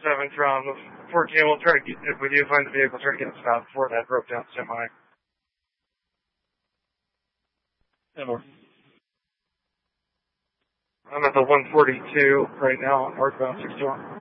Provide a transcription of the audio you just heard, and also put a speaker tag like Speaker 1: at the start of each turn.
Speaker 1: 7 from the 14. We'll try to get, if we do find the vehicle, try to get it stopped before that broke down semi. And I'm at the 142 right now, northbound 61.